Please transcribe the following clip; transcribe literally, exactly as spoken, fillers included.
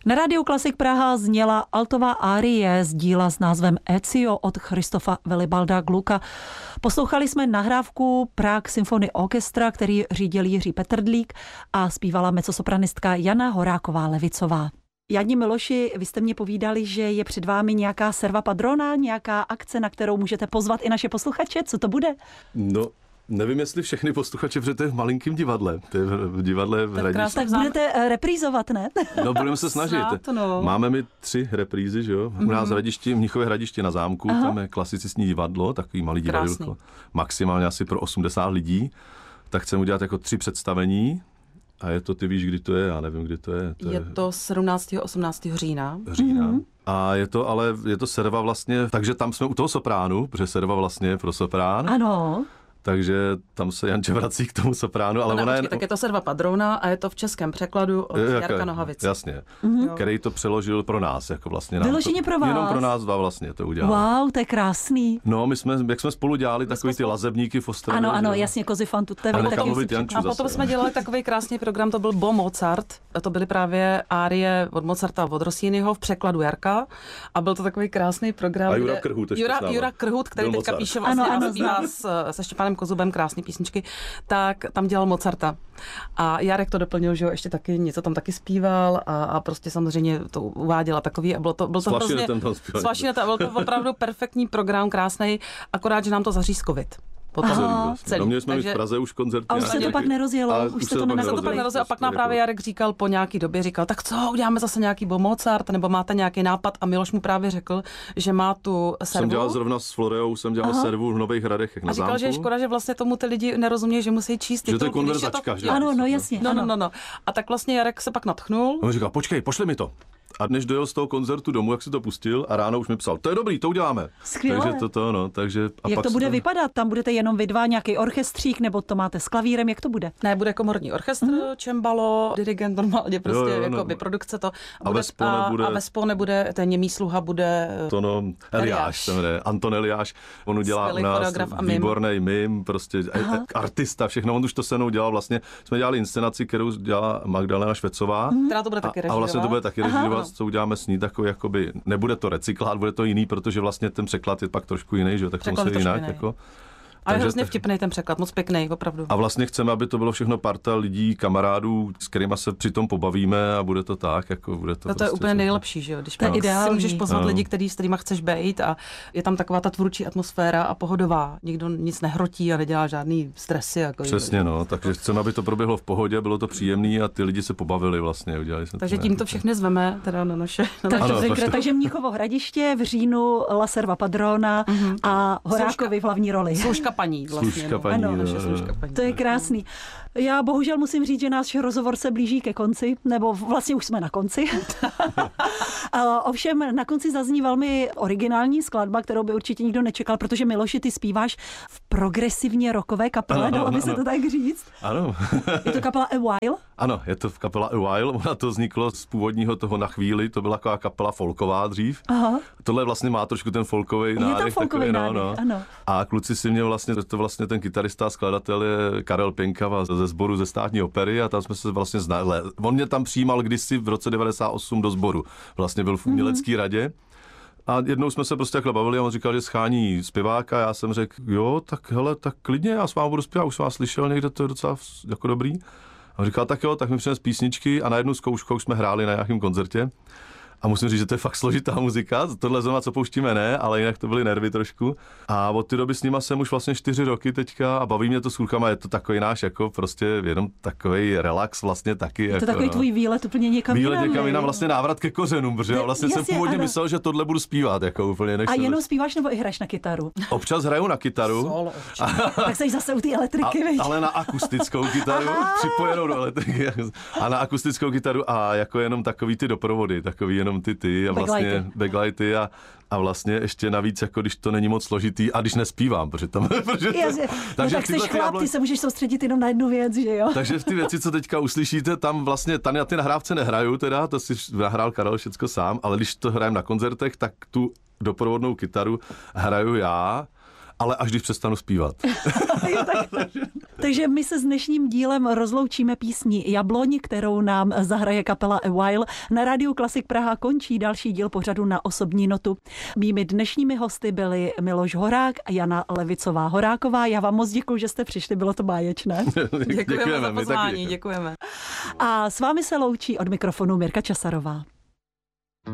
Na Rádiu Klasik Praha zněla altová árie z díla s názvem Ezio od Christofa Willibalda Glucka. Poslouchali jsme nahrávku Prague Symphony Orchestra, který řídil Jiří Petrdlík, a zpívala mezzosopranistka Jana Horáková-Levicová. Jani Miloši, vy jste mě povídali, že je před vámi nějaká serva padrona, nějaká akce, na kterou můžete pozvat i naše posluchače. Co to bude? No, nevím, jestli všechny posluchače, protože to je v malinkým divadle. To je v divadle v Hradišti. Tak budete reprízovat, ne? No, budeme se snažit. Snad, no. Máme mi tři reprízy, že jo? U nás v Hradišti, v Mnichově Hradišti na zámku, Aha. tam je klasicistní divadlo, takový malý divadlo, maximálně asi pro osmdesát lidí. Tak chceme udělat jako tři představení. A je to, ty víš, kdy to je, já nevím, kdy to je. To je, je to sedmnáctého osmnáctého října. Října. Mm-hmm. A je to, ale je to serva vlastně, takže tam jsme u toho sopránu, protože serva vlastně pro soprán. Ano. Takže tam se Janče vrací k tomu sopránu, ale no, ona počkej, je... Tak je to serva padrona a je to v českém překladu od je, Jarka Nohavice. Jasně, mm-hmm. který to přeložil pro nás, jako vlastně. Vyloženě pro vás? Jenom pro nás dva vlastně to udělal. Wow, to je krásný. No, my jsme, jak jsme spolu dělali takový ty lazebníky v Ostravě. Ano, ano, jasně, Kozifantu. A, taky a potom jsme dělali takový krásný program, to byl Bo Mozart. A to byly právě árie od Mozarta a od Rossiniho v překladu Jarka. A byl to takový krásný program. A Jura Krhut, Jura, Jura Krhut, který teďka píše vlastně ano, ano, ano. S, se Štěpánem Kozubem krásný písničky, tak tam dělal Mozarta. A Jarek to doplnil, že jo, ještě taky něco tam taky zpíval a, a prostě samozřejmě to uváděla takový a bylo to, bylo to hrozně... Svašine, byl to opravdu perfektní program, krásnej, akorát, že nám to zaříz covid. Potom celý. No, měli jsme takže... v Praze už koncert. A už se to pak nerozjelo. A už se to nerozjelo. A pak nám právě Jarek říkal po nějaký době, říkal, tak co, uděláme zase nějaký Bo Mozart, nebo máte nějaký nápad? A Miloš mu právě řekl, že má tu servu. Jsem dělal zrovna s Floreou, jsem dělal Aha. servu v Nových Hradech, jak na A říkal, zámku. že je škoda, že vlastně tomu ty lidi nerozumí, že musí číst titulky. Že to je konverzačka. To... Ano, no jasně. No, no, no, no. A tak vlastně Jarek se pak nadchnul. On říkal, počkej, pošli mi to. A než dojel z toho koncertu domů, jak si to pustil, a ráno už mi psal, to je dobrý, to uděláme. Skvěle. Takže to, to, no, takže a jak pak to bude to... vypadat? Tam budete jenom vy dva, nějaký orchestřík, nebo to máte s klavírem, jak to bude? Ne, bude komorní orchestr, mm-hmm. čembalo, dirigent normálně, prostě jo, jo, jako no. produkce to. A ve spo nebude. A ve spo nebude, ten němý sluha bude... To no, Eliáš, se jmenuje, Anton Eliáš, on udělá u nás výborný mim, prostě Aha. artista, všechno, on už to se mnou dělal, vlastně jsme dělali inscenaci, kterou dělala Magdalena Švecová. Mm-hmm. Která to bude taky režírovat. A vlastně to bude taky režírovat, co uděláme s ní, takový jakoby, nebude to recyklát, bude to jiný, protože vlastně ten překlad je pak trošku jiný, že jo, tak to musí jinak, jako. A je hrozně vtipný ten překlad, moc pěkný, opravdu. A vlastně chceme, aby to bylo všechno parta lidí, kamarádů, s kterými se přitom pobavíme a bude to tak, jako bude to. To, to prostě je úplně nejlepší, že jo, když to si můžeš pozvat no. lidi, který, s kterýma chceš být a je tam taková ta tvůrčí atmosféra a pohodová. Nikdo nic nehrotí a nedělá žádný stresy. Jako Přesně, no, takže chceme, aby to proběhlo v pohodě, bylo to příjemný a ty lidi se pobavili vlastně, udělali jsme. Takže tímto všechny zveme teda na naše. Na tak, naše ano, takže Mnichovo Hradiště v říjnu La Serva Padrona mm-hmm. a Horákovi v hlavní roli. Služka paní vlastně. Paní, ano, no, paní, to je krásný. Já bohužel musím říct, že náš rozhovor se blíží ke konci, nebo vlastně už jsme na konci. Ovšem na konci zazní velmi originální skladba, kterou by určitě nikdo nečekal, protože Miloši, ty zpíváš v progresivně rockové kapele, ano, dalo by se to tak říct? Ano. Je to kapela A While? Ano, je to kapela A While, ona to vzniklo z původního toho Na chvíli, to byla taková kapela folková dřív. Aha. Tohle vlastně má trošku ten folkový nádech. Je to folkový nádech, no, no. Ano. A kluci si mě vlastně, to vlastně ten kytarista a skladatel je Karel Pěnkava ze sboru ze Státní opery a tam jsme se vlastně znali. On mě tam přijímal kdysi v roce devadesát osm do sboru. Vlastně byl v umělecký radě. A jednou jsme se prostě takhle bavili a on říkal, že schání zpěváka. Já jsem řekl, jo, tak hele, tak klidně, já s vámi budu zpívat, už jsem vás slyšel někde, to je docela jako dobrý. A on říkal, tak jo, tak mi přines písničky a na jednu zkoušku jsme hráli na nějakém koncertě. A musím říct, že to je fakt složitá muzika. Tohle zrovna, co pouštíme, ne, ale jinak to byly nervy trošku. A od té doby s nima jsem už vlastně čtyři roky teďka a baví mě to s klukama. Je to takový náš, jako prostě jenom takový relax vlastně taky. Je to jako, takový no. tvůj výlet úplně někam výlet jinam. Výlet někam jinam, vlastně návrat ke kořenům, protože já vlastně jasně, jsem původně ano. myslel, že tohle budu zpívat, jako úplně. A jenom se... zpíváš nebo i hraješ na kytaru? Občas hraju na kytaru. Solo, tak jsi zase u té elektriky, a, ale na akustickou kytaru, připojenou do elektriky. A na akustickou kytaru a jako jenom takový ty doprovody, takový jenom ty ty a vlastně vlastně backlighty a, a vlastně ještě navíc, jako když to není moc složitý a když nespívám, protože tam... Protože to, Jasně. Takže no tak jsi chlap, ty se můžeš soustředit jenom na jednu věc, že jo? Takže v ty věci, co teďka uslyšíte, tam vlastně tady na ty nahrávce nehraju teda, to si nahrál Karel všecko sám, ale když to hrajem na koncertech, tak tu doprovodnou kytaru hraju já. ale až když přestanu zpívat. Takže my se s dnešním dílem rozloučíme písní Jabloň, kterou nám zahraje kapela A While. Na Rádiu Klasik Praha končí další díl pořadu Na osobní notu. Mými dnešními hosty byli Miloš Horák a Jana Levicová Horáková. Já vám moc děkuju, že jste přišli, bylo to báječné. Děkujeme, děkujeme za pozvání, děkujeme. A s vámi se loučí od mikrofonu Mirka Časarová.